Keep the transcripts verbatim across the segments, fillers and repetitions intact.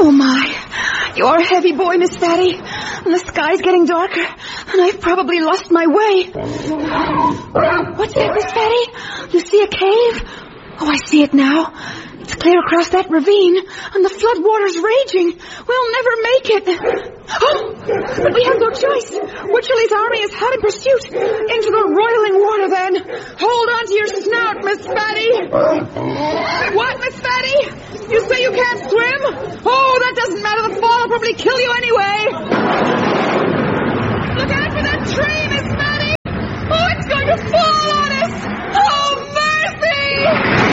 Oh, my. You're a heavy boy, Miss Fatty. And the sky's getting darker. And I've probably lost my way. What's that, Miss Fatty? You see a cave? Oh, I see it now. It's clear across that ravine, and the floodwater's raging. We'll never make it. Oh, but we have no choice. Wycherley's army is hot in pursuit. Into the roiling water, then. Hold on to your snout, Miss Fatty. What, Miss Fatty? You say you can't swim? Oh, that doesn't matter. The fall will probably kill you anyway. Look out for that tree, Miss Fatty. Oh, it's going to fall on us. Oh, mercy!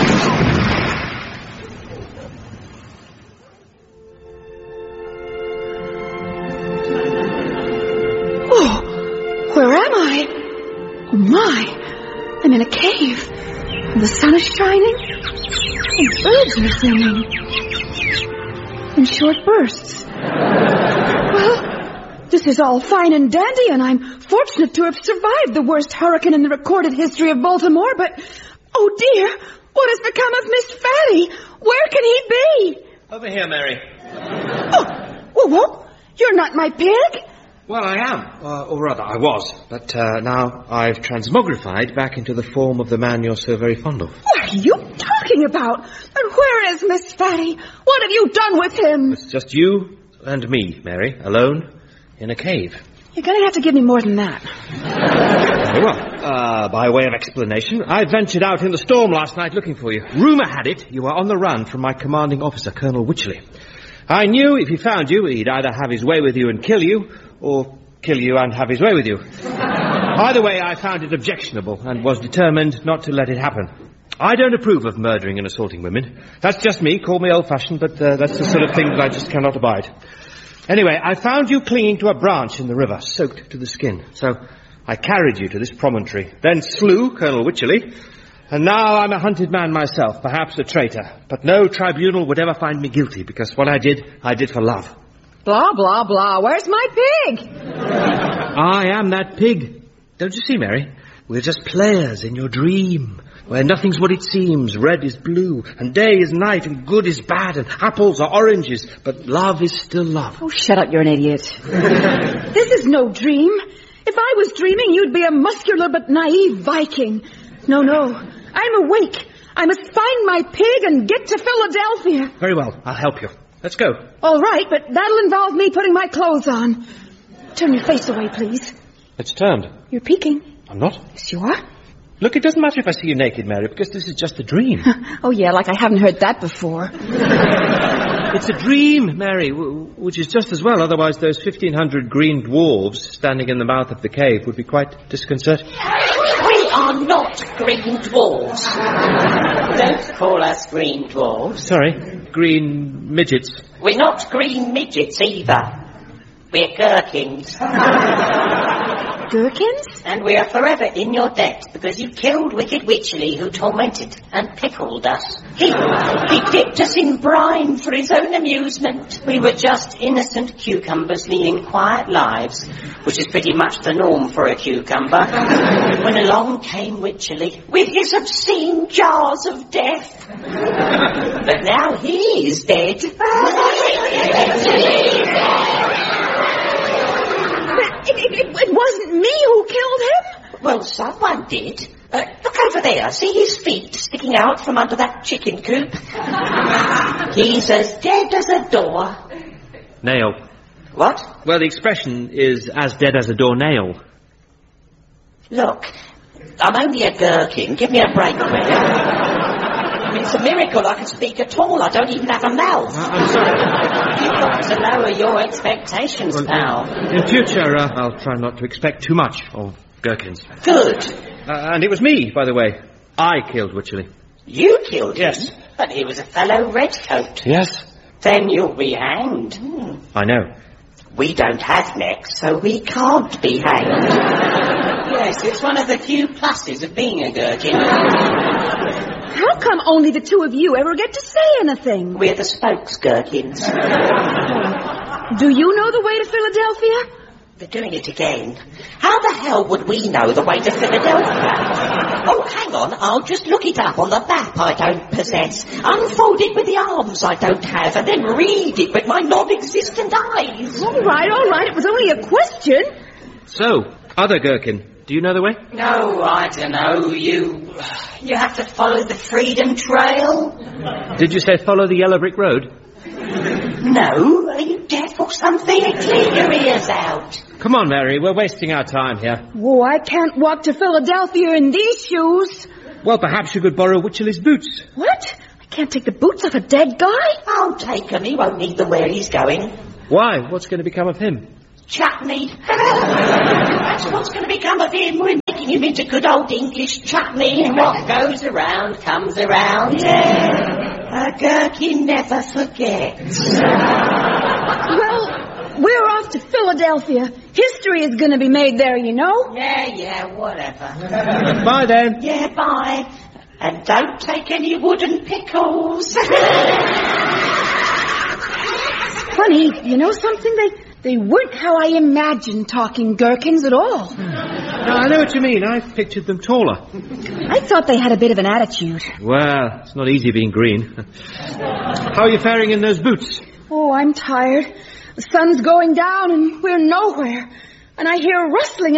Where am I? Oh, my. I'm in a cave. And the sun is shining. And birds are singing. In short bursts. Well, this is all fine and dandy, and I'm fortunate to have survived the worst hurricane in the recorded history of Baltimore, but, oh dear, what has become of Miss Fatty? Where can he be? Over here, Mary. Oh, well, well, you're not my pig. Well, I am, uh, or rather, I was, but uh, now I've transmogrified back into the form of the man you're so very fond of. What are you talking about? And where is Miss Fatty? What have you done with him? It's just you and me, Mary, alone in a cave. You're going to have to give me more than that. Very well. Uh, by way of explanation, I ventured out in the storm last night looking for you. Rumour had it you were on the run from my commanding officer, Colonel Wycherley. I knew if he found you, he'd either have his way with you and kill you, or kill you and have his way with you. Either way, I found it objectionable and was determined not to let it happen. I don't approve of murdering and assaulting women. That's just me. Call me old-fashioned, but uh, that's the sort of thing that I just cannot abide. Anyway, I found you clinging to a branch in the river, soaked to the skin. So I carried you to this promontory, then slew Colonel Wycherley, and now I'm a hunted man myself, perhaps a traitor. But no tribunal would ever find me guilty, because what I did, I did for love. Blah, blah, blah. Where's my pig? I am that pig. Don't you see, Mary? We're just players in your dream, where nothing's what it seems. Red is blue, and day is night, and good is bad, and apples are oranges, but love is still love. Oh, shut up, you're an idiot. This is no dream. If I was dreaming, you'd be a muscular but naive Viking. No, no. I'm awake. I must find my pig and get to Philadelphia. Very well. I'll help you. Let's go. All right, but that'll involve me putting my clothes on. Turn your face away, please. It's turned. You're peeking. I'm not. Yes, you are. Look, it doesn't matter if I see you naked, Mary, because this is just a dream. Oh, yeah, like I haven't heard that before. It's a dream, Mary, w- which is just as well. Otherwise, those fifteen hundred green dwarves standing in the mouth of the cave would be quite disconcerting. We are not green dwarves. Don't call us green dwarves. Sorry, green midgets. We're not green midgets either. We're gherkins. Gherkins? And we are forever in your debt because you killed wicked Wycherley, who tormented and pickled us. He, he dipped us in brine for his own amusement. We were just innocent cucumbers leading quiet lives, which is pretty much the norm for a cucumber. When along came Wycherley with his obscene jars of death. But now he is dead. It, it, it, it wasn't me who killed him. Well, someone did. Uh, look over there. See his feet sticking out from under that chicken coop? He's as dead as a door. Nail. What? Well, the expression is as dead as a doornail. Look, I'm only a gherkin. Give me a break, will you? I mean, it's a miracle I can speak at all. I don't even have a mouth. Uh, I'm sorry. You've got to lower your expectations well, now. In future, uh, I'll try not to expect too much of gherkins. Good. Uh, and it was me, by the way. I killed Wycherley. You killed him? Yes. But he was a fellow redcoat. Yes. Then you'll be hanged. Hmm. I know. We don't have necks, so we can't be hanged. Yes, it's one of the few pluses of being a gherkin. How come only the two of you ever get to say anything? We're the spokes gherkins. Do you know the way to Philadelphia? They're doing it again. How the hell would we know the way to Philadelphia? Oh, hang on, I'll just look it up on the map I don't possess, unfold it with the arms I don't have, and then read it with my non-existent eyes. All right, all right, it was only a question. So, other Gherkin, do you know the way? No, I don't know, you... You have to follow the Freedom Trail. Did you say follow the yellow brick road? No, are you deaf or something? Clear your ears out. Come on, Mary, we're wasting our time here. Oh, I can't walk to Philadelphia in these shoes. Well, perhaps you could borrow Wycherley's boots. What? I can't take the boots off a dead guy? I'll take him, he won't need them where he's going. Why? What's going to become of him? Chutney. That's what's going to become of him. We're making him into good old English chutney, and what goes around comes around. Yeah. A gherkin never forgets. Well, we're off to Philadelphia. History is going to be made there, you know. Yeah, yeah, whatever. Bye, then. Yeah, bye. And don't take any wooden pickles. Funny, you know something? They they weren't how I imagined talking gherkins at all. No, I know what you mean. I've pictured them taller. I thought they had a bit of an attitude. Well, it's not easy being green. How are you faring in those boots? Oh, I'm tired. The sun's going down and we're nowhere. And I hear rustling